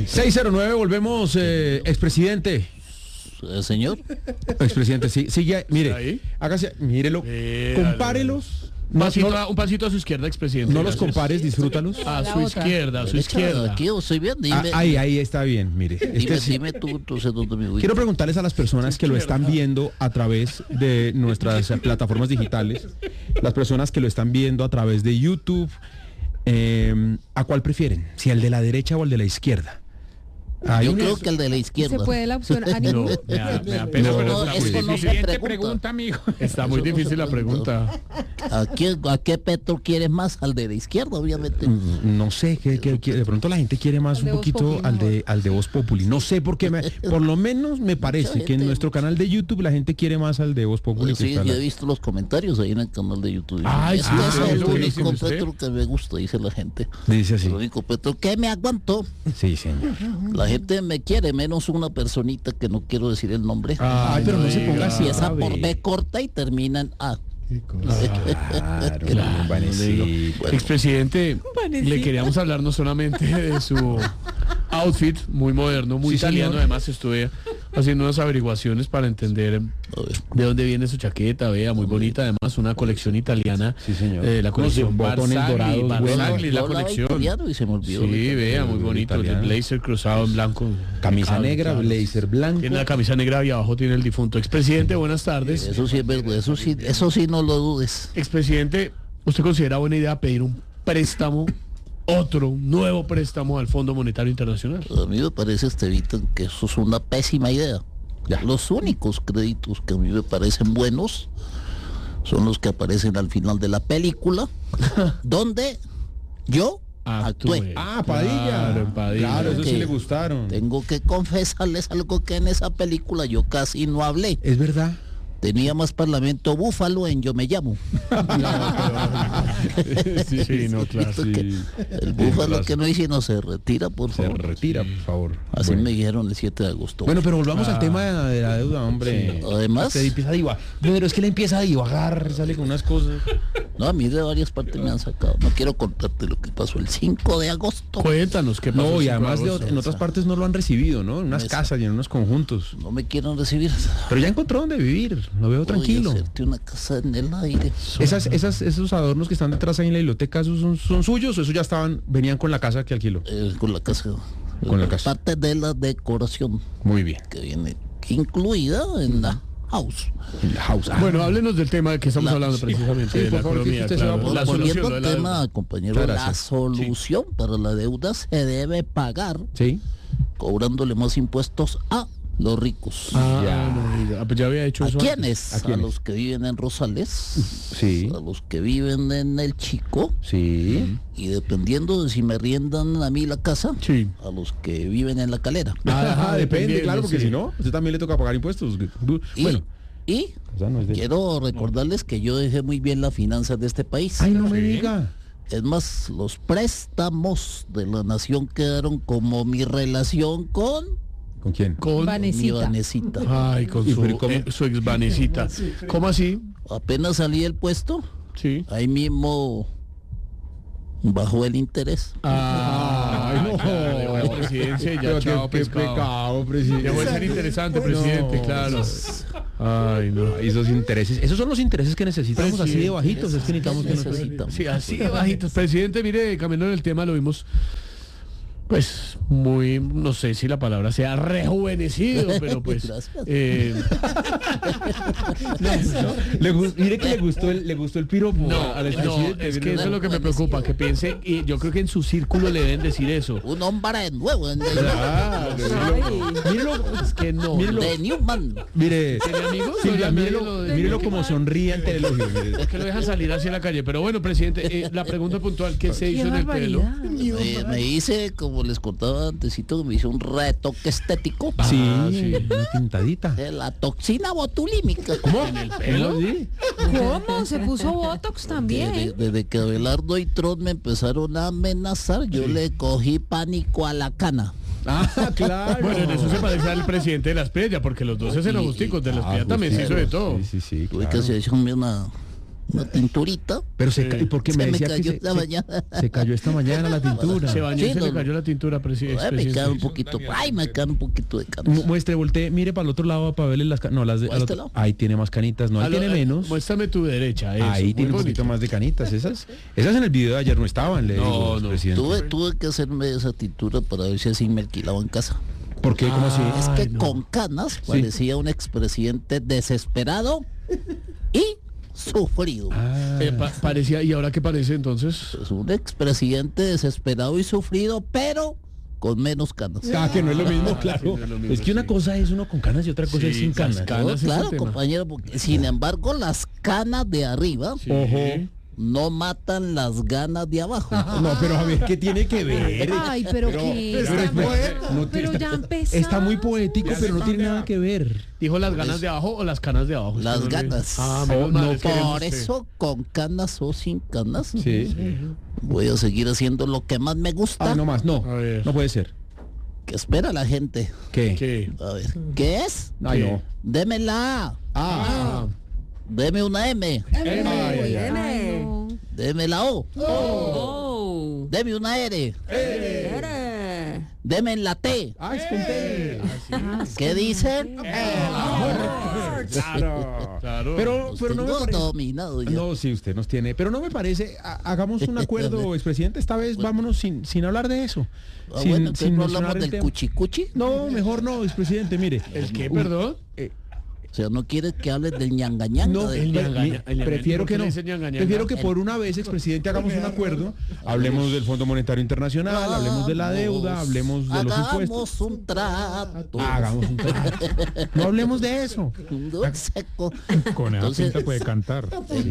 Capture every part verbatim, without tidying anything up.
seis cero nueve, volvemos, eh, expresidente. ¿El señor? Expresidente, sí, sigue, mire, ahí? hágase, mírelo, Mira, compárelos. Un No, pasito, no, a, un pasito a su izquierda, expresidente. no los gracias. compares, disfrútalos. A su izquierda, a su Derecha, izquierda. Aquí yo estoy bien, Ah, dime. ahí, ahí está bien, mire. Dime, Este sí- dime tú, entonces, ¿dónde me ubico? Quiero preguntarles a las personas que lo están viendo a través de nuestras eh, plataformas digitales, las personas que lo están viendo a través de YouTube, eh, ¿a cuál prefieren? ¿Si el de la derecha o el de la izquierda? Hay Yo un- creo que el de la izquierda. Se puede la opción No, ánimo. me da, me da pena, No, pero no, está eso muy no se difícil. pregunta. amigo. Está muy Eso no difícil se la pregunta. ¿A qué, ¿A qué Petro quieres más? Al de la izquierda, obviamente. No sé, que, que- que de pronto la gente quiere más Al un de Voz poquito Populi, al de mejor. al de Voz Populi. No sé por qué, me- por lo menos me parece que en gente- nuestro canal de YouTube la gente quiere más al de Voz Populi. Pues que sí, está yo la- he visto los comentarios ahí en el canal de YouTube. Ay, Este sí, es sí, el sí, único sí, sí. Petro que me gusta, dice la gente. Dice así. El único Petro que me aguantó. Sí, señor. La gente me quiere, menos una personita que no quiero decir el nombre. Ay, pero no se ponga así. Empieza por grave. B corta y termina en A. Claro, Claro, Vanessita. le digo. Expresidente, Vanessita. le queríamos hablar no solamente de su outfit muy moderno, muy Sí, italiano, señor. además estuve haciendo unas averiguaciones para entender A ver. de dónde viene su chaqueta, vea, muy bonita, además una colección italiana, Sí, señor. eh, la colección Unos botones Barzagli, dorados, Barzagli, buenos. la Yo hablaba colección. italiano y se me olvidó. Sí, vea, muy bonito, el italiano. blazer cruzado en blanco. Camisa Impecable, negra, claro. blazer blanco. Tiene la camisa negra y abajo tiene el difunto. Expresidente, buenas tardes. Eso sí es verdad, eso sí, eso sí no lo dudes. Expresidente, ¿usted considera buena idea pedir un préstamo, otro, un nuevo préstamo al Fondo Monetario Internacional? A mí me parece, Estevita, que eso es una pésima idea. Ya. Los únicos créditos que a mí me parecen buenos son los que aparecen al final de la película, donde yo actué. Actúe. Ah, Padilla. Claro, en Padilla. Claro, eso sí Que le gustaron. Tengo que confesarles algo que en esa película yo casi no hablé. Es verdad. Tenía más parlamento búfalo en Yo me llamo. Sí, sí, no, claro. Visto que Sí. el búfalo que no hice no se retira, por Se favor. retira, por favor. Así Bueno. me dijeron el siete de agosto. Bueno, pero volvamos Ah. al tema de la, de la deuda, hombre. Sí. Además- Usted empieza a divagar. Pero es que le empieza a divagar, sale con unas cosas. No, a mí de varias partes me han sacado. No quiero contarte lo que pasó el cinco de agosto. Cuéntanos qué pasó. No, el y cinco además de, agosto? en otras partes no lo han recibido, ¿no? En unas Esa. casas y en unos conjuntos. No me quieren recibir. Pero ya encontró dónde vivir, lo veo tranquilo. Voy a hacerte una casa en el aire. Esas, esas, esos adornos que están detrás ahí en la biblioteca, ¿esos son, son suyos o esos ya estaban, venían con la casa que alquiló? Eh, con la casa. Con la casa. Parte de la decoración Muy bien. que viene incluida en la house. En la house. Ah, Bueno, háblenos del tema que estamos La- hablando precisamente, Sí, de por la favor, economía. que usted se claro. va por- La Volviendo solución, al lo de la tema, deuda. compañero, Muchas la gracias. solución para la deuda se debe pagar sí. cobrándole más impuestos a los ricos. Ah, Ya. no diga. Ah, pues ya había hecho ¿A eso. quiénes? ¿A ¿A, quiénes? los que viven en Rosales, Sí. a los que viven en El Chico, Sí. y dependiendo de si me riendan a mí la casa, Sí. a los que viven en la calera. Ah, depende, dependiendo, claro, porque sí. si no, usted también le toca pagar impuestos. Du- Y, Bueno, y o sea, no es de- quiero recordarles que yo dejé muy bien las finanzas de este país. Ay, no me Sí. diga. Es más, los préstamos de la nación quedaron como mi relación con ¿Con quién? Con... mi Vanesita. Vanesita. Ay, con ¿Y su, pero cómo? eh, su ex Vanesita. ¿Cómo así? Apenas salí del puesto, Sí. ahí mismo bajó el interés. Ay, no. Dejó la presidencia y ya, Pero qué- chao, qué pescado. pecado, presidente. Dejó de ser interesante, presidente, No. claro. Ay, no. Esos intereses, esos son los intereses que necesitamos así de Presidente. bajitos, es que necesitamos que nos- Necesitamos. Sí, así de bajitos. Presidente, mire, cambiando el tema, lo vimos, pues, muy, no sé si la palabra sea rejuvenecido, pero pues... Gracias. eh, Le gus- mire que le gustó el, le gustó el piropo no, al no, expresidente. es que eso es lo que me preocupa, que piense, y yo creo que en su círculo le deben decir eso. Un hombre nuevo en el- Ah, mírelo, Es que no. Mírelo. de Newman. mire, ¿Tiene amigos? Silvia, No, ya mírelo, nadie lo- mírelo como sonríe ante el elogio. mire. Es que lo dejan salir hacia la calle. Pero bueno, presidente, eh, la pregunta puntual, ¿qué se Qué hizo en el pelo? barbaridad. Me, me hice, como les contaba antesito, me hice un retoque estético Sí, Ah, sí. una pintadita. de la toxina botulímica. ¿En el pelo? Sí. ¿Cómo? ¿Se puso Botox Desde, también? desde que Abelardo y Trot me empezaron a amenazar, yo le cogí pánico a la cana. Ah, claro. Bueno, en eso se parece al presidente de las Prillas, porque los dos se hacen agusticos. De las Ah, Prillas también se hizo de todo. Sí, sí, sí. Tuve claro. que hacerme una una tinturita. Pero se Sí. ca- porque Se me me decía cayó que se, esta se- mañana. se cayó esta mañana la tintura. Se bañó Sí, y se no, le cayó la tintura, presi- Ay, me expresidente. queda un poquito, ay, me queda un poquito de canas. Mu- Muestre, voltee, mire para el otro lado para verle las canas. No, las de. ¿A al este otro- lado? Ahí tiene más canitas, no, ahí A lo- tiene eh, menos. Muéstrame tu derecha, eso, Ahí muy tiene un bonito. poquito más de canitas. Esas, esas en el video de ayer no estaban, le No, digo, no. presidente. Tuve, tuve que hacerme esa tintura para ver si así me alquilaba en casa. ¿Por qué? ¿Cómo así? Es Ay, que no. con canas parecía un expresidente desesperado y sufrido. Ah, Eh, pa- parecía, ¿y ahora qué parece entonces? Es un expresidente desesperado y sufrido, pero con menos canas. ah, que no es lo mismo, Ah, claro. sí, no es lo mismo, es que una sí. cosa es uno con canas y otra cosa Sí, es sin las canas. canas. No, es el claro, tema. compañero, porque sin embargo las canas de arriba Sí. Ojo. no matan las ganas de abajo. No, pero a ver, ¿qué tiene que ver? Ay, pero qué. pero Está- espera, no pero está- ya empezamos. Está muy poético, pero no tiene nada que ver. ¿Dijo las ganas de abajo o las canas de abajo? Es Las que no le- ganas. Ah, Oh, menos mal, no, es que Por usted- eso, con canas o sin canas, Sí. voy a seguir haciendo lo que más me gusta. Ah, no más, no. A ver. No puede ser. Que espera la gente. ¿Qué? ¿Qué? A ver, ¿qué es? Ay, ¿Qué? no. Deme la A. Ah. Deme una M. Ay, ay, ay. Ay, no. Deme la O. Oh. Deme una R. Eres. Deme la T. Ah, es con T. ¿Qué dicen? Claro. Claro. Pero, Los pero no me tengo parece. dominado ya. No, sí, usted nos tiene. Pero no me parece. ha- Hagamos un acuerdo, expresidente. Esta vez vámonos sin, sin hablar de eso. Ah, sin, bueno, entonces no mencionar hablamos el del tema. cuchicuchi. No, mejor no, expresidente, mire. ¿El qué, Un- perdón? eh, O sea, no quieres que hables del ñangañanga. No, del- el pre- ñanga, mi- ña- el ñanga- prefiero ¿por qué que le no. dicen ñanga, ñanga? Prefiero que por una vez, expresidente, hagamos un acuerdo. Hablemos del Fondo Monetario Internacional, hablemos de la deuda, hablemos de los impuestos. Hagamos un trato. Hagamos un trato. No hablemos de eso. Un seco. Con esa Entonces- pinta puede cantar.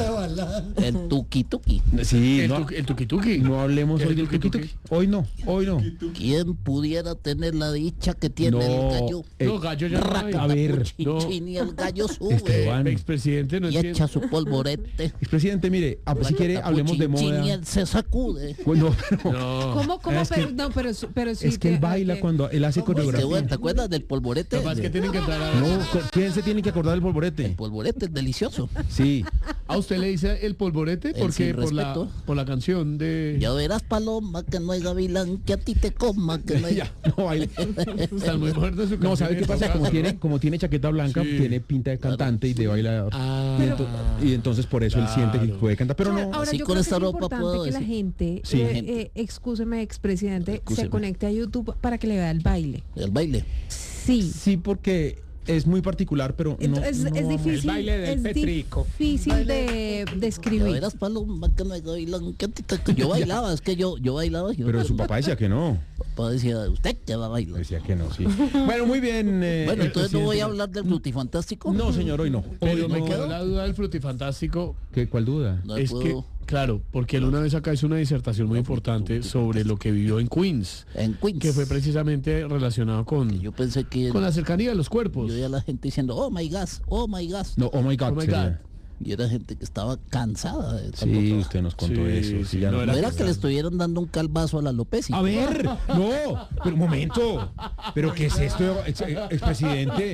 El tuki tuki. Sí, El, no, tuki- el tuki-tuki. no hablemos ¿Qué hoy es del el tuki-tuki? tuki-tuki. Hoy no, hoy no. ¿Quién pudiera tener la dicha que tiene No, el gallo? eh, No, gallo ya no hay. a ver, no. Chichini, el gallo Es que sube Juan, Expresidente, no y entiendo. echa su polvorete. expresidente, mire, a- si quiere hablemos de Capuchinchini, moda. él se sacude. Bueno, pero No. ¿Cómo, cómo? Es que- pero, no, pero, pero sí. es que él te- baila que- cuando él hace Este, bueno, coreografía. ¿te acuerdas del polvorete? Capaz que El tienen que entrar a... No, co- ¿quién se tiene que acordar del polvorete? polvorete es delicioso. Sí. ¿A usted le dice el polvorete? El Porque sin por la, respeto. por la canción de... Ya verás, paloma, que no hay gavilán, que a ti te coma, que no hay... Ya, no baile. Están muy muertos su No, ¿sabe qué pasa? Como tiene, como como tiene chaqueta blanca, Sí. tiene pinta de cantante y de bailador. Ah, y, ento- y entonces por eso él siente que Claro. puede cantar, pero no. Ahora, Así yo con creo esta que es ropa importante puedo que la decir. gente, Sí. eh, eh, excúseme, expresidente, se Excúseme. conecte a YouTube para que le vea el baile. El baile. Sí. Sí, porque es muy particular, pero no. Entonces, es no- difícil, baile del es Petrico. difícil de Ya describir. verás, paloma, que no hay gavilán, que a ti te... Yo bailaba, es que yo, yo bailaba. Yo, Pero su papá decía que no. papá decía, usted que va a bailar. Decía que no, sí. Bueno, muy bien. eh, Bueno, entonces no voy a presidente. hablar del frutifantástico. No, señor, hoy no. Pero Hoy me no. quedó la duda del frutifantástico. ¿Qué, ¿Cuál duda? No Es puedo. que, claro, porque él una vez acá hizo una disertación muy importante sobre lo que vivió en Queens, En Queens. que fue precisamente relacionado con, Yo pensé que... con la cercanía de los cuerpos. Yo veía a la gente diciendo, oh my gas, oh my gas. No, oh my God. Oh my sería. God. Y era gente que estaba cansada de tanto Sí, trabajo. usted nos contó Sí, eso. sí, sí, ya no no- No era era que que le estuvieran dando un calvazo a la López. A ver, no, pero un momento. ¿Pero qué es esto, ex- expresidente?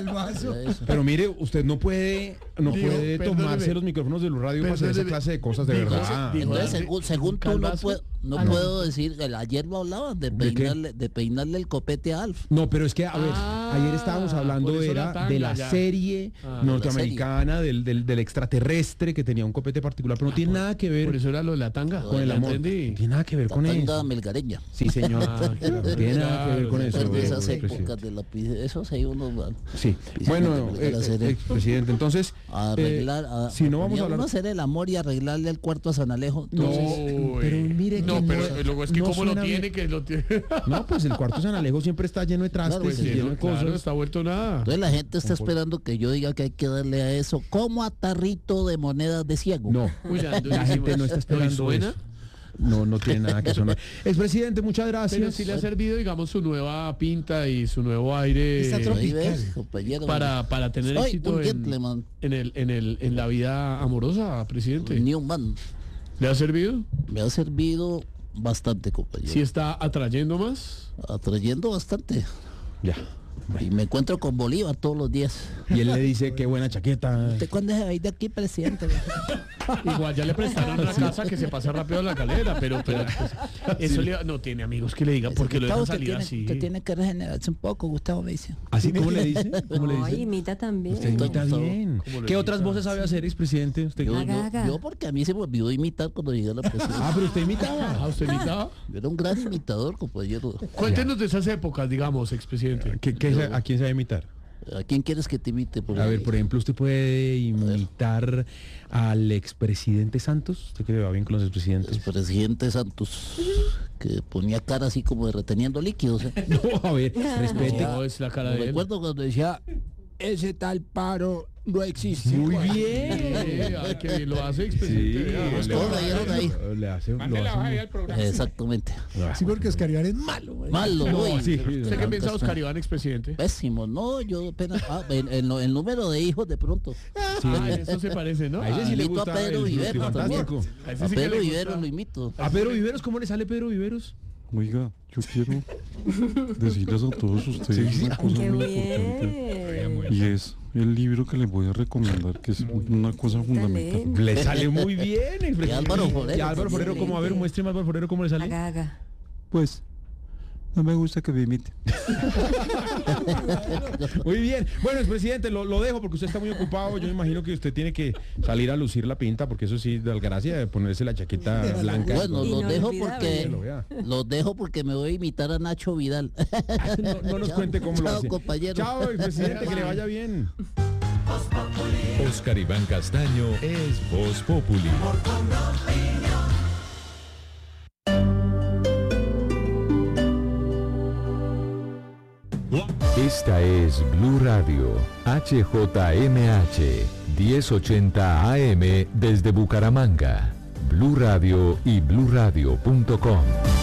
Pero mire, usted no puede, no Digo, puede perdóneme. tomarse los micrófonos de los radio para hacer esa Perdóneme. clase de cosas de Digo, verdad. digo, Entonces, Dale, según, según un tú, no, calvazo. puedo, no Ah, no. puedo decir, el- ayer lo hablaban de ¿De qué? peinarle, de peinarle el copete a Alf. No, pero es que, a ver, Ah, ayer estábamos hablando por eso era la tanga, de la ya. serie Ah. norteamericana, del, del, del extraterrestre que tenía un copete particular, pero no tiene nada que ver Por eso era lo de la tanga. con el Ya amor. entendí. No tiene nada que ver La con tanga eso. melgareña. Sí, señor. Ah, claro. No tiene nada que ver con Claro, eso. Después de Eso, esas presidente. épocas de la pi- eso sí uno va Sí. Dice Bueno, que te eh, la serie. eh, presidente, entonces, a eh, arreglar, a, si no vamos ponía a uno hablar... hacer el amor y arreglarle el cuarto a San Alejo. No, Entonces, Uy. pero mire No, que pero no- luego es que no como lo suena tiene, bien. que lo tiene. No, pues el cuarto San Alejo siempre está lleno de trastes Claro, y pues, lleno de Claro, cosas. está vuelto nada. entonces la gente está esperando que yo diga que hay que darle a eso como a tarrito de monedas de ciego. No, Uy, ya, la gente no está esperando ¿Y suena? eso. No, no tiene nada que sonar. Expresidente, muchas gracias. Pero sí le ha servido, digamos, su nueva pinta y su nuevo aire Ahí ves, compañero. para, para tener Soy éxito un en, gentleman. en, el, en, el, en la vida amorosa, presidente. Newman. ¿Le ha servido? Me ha servido bastante, compañero. ¿Sí está atrayendo más? Atrayendo bastante. Ya. Y me encuentro con Bolívar todos los días. Y él le dice, qué buena chaqueta. ¿Usted cuándo se va a ir de aquí, presidente? Igual ya le prestaron una casa que se pasa rápido a la calera, pero, pero pues, eso le, no tiene amigos que le digan porque lo dejan Gustavo, salir tiene, así. que tiene que regenerarse un poco, Gustavo me dice. ¿Así cómo le dice? ¿Cómo le No, dice? imita también. Usted imita Gustavo. bien. ¿Cómo lo ¿Qué imita? otras voces sabe hacer, expresidente? ¿Usted? Yo, Haga, yo- haga. yo porque a mí se me olvidó imitar cuando llegué a la presidencia. Ah, pero usted imitaba. Ah, ¿usted imitaba? Yo era un gran imitador, compañero. Cuéntenos de esas épocas, digamos, expresidente. ¿Qué, qué, ¿A quién se va a imitar? ¿A quién quieres que te imite? Por A ver, ahí? por ejemplo, usted puede imitar al expresidente Santos. ¿Usted que le va bien con los El expresidentes? presidente Santos, que ponía cara así como de reteniendo líquidos. ¿eh? No, a ver, respete. No, es la cara de él. Recuerdo cuando decía, ese tal paro no existe. Muy Sí, bien. ay, que bien lo hace, Sí, expresidente. vea. Pues le- todos veían ahí. le hace, lo hace- Exactamente. Sí, porque Oscar Iván es malo, güey. Malo, No, uy. sí. ¿Usted qué piensa, Oscar Iván, expresidente? Pésimo, no, yo apenas, ah, el, el- el número de hijos de pronto. Sí. Ah, en eso se parece, ¿no? A ese sí le Imito a gusta Pedro el Viveros también. fantástico. A ese A sí que Pedro le Viveros gusta. lo imito. ¿A Pedro Viveros? ¿Cómo le sale Pedro Viveros? Oiga, yo quiero decirles a todos ustedes una cosa Qué muy importante. bien. Y es el libro que les voy a recomendar, que es una cosa fundamental. Le sale muy bien, expresidente. Y Álvaro Forero. Y Álvaro Forero, ¿cómo? A ver, muéstreme a Álvaro Forero cómo le sale. Haga, haga. Pues, no me gusta que me imite. Muy bien. Bueno, expresidente, lo, lo dejo porque usted está muy ocupado. Yo me imagino que usted tiene que salir a lucir la pinta, porque eso sí, de algracia, de ponerse la chaqueta blanca. Bueno, los dejo Inolvidable. Que lo porque vea. los dejo porque me voy a imitar a Nacho Vidal. No, no nos Chao, cuente cómo lo chao, hace. compañero. Chao, expresidente, que le vaya bien. Oscar Iván Castaño es Voz Populi. Esta es Blue Radio, H J M H, diez ochenta A M desde Bucaramanga. Blue Radio y blue radio punto com.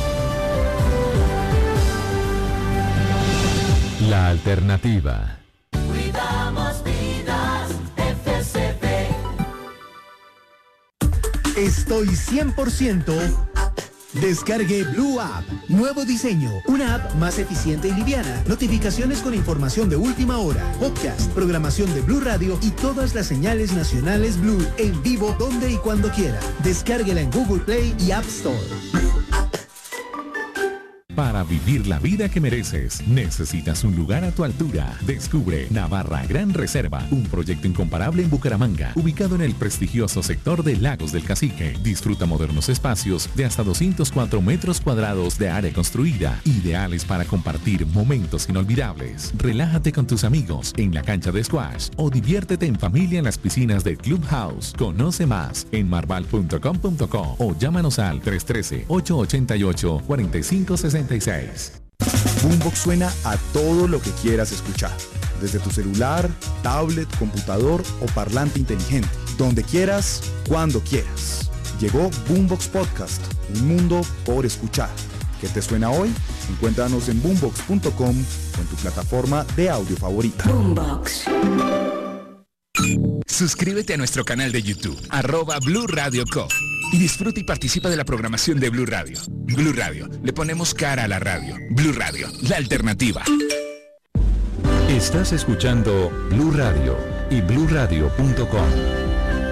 La alternativa. Cuidamos vidas, F C B. Estoy cien por ciento. Descargue Blue App. Nuevo diseño. Una app más eficiente y liviana. Notificaciones con información de última hora. Podcast, programación de Blue Radio y todas las señales nacionales Blue en vivo donde y cuando quiera. Descárguela en Google Play y App Store. Para vivir la vida que mereces, necesitas un lugar a tu altura. Descubre Navarra Gran Reserva, un proyecto incomparable en Bucaramanga, ubicado en el prestigioso sector de Lagos del Cacique. Disfruta modernos espacios de hasta doscientos cuatro metros cuadrados de área construida, ideales para compartir momentos inolvidables. Relájate con tus amigos en la cancha de squash o diviértete en familia en las piscinas de Clubhouse. Conoce más en marval punto com punto co o llámanos al tres uno tres, ocho ocho ocho, cuatro cinco seis seis. Boombox suena a todo lo que quieras escuchar, desde tu celular, tablet, computador o parlante inteligente, donde quieras, cuando quieras. Llegó Boombox Podcast, un mundo por escuchar. ¿Qué te suena hoy? Encuéntranos en boombox punto com o en tu plataforma de audio favorita. Boombox. Suscríbete a nuestro canal de YouTube, arroba Blue Radio Co. Y disfruta y participa de la programación de Blue Radio. Blue Radio, le ponemos cara a la radio. Blue Radio, la alternativa. Estás escuchando Blue Radio y blue radio punto com.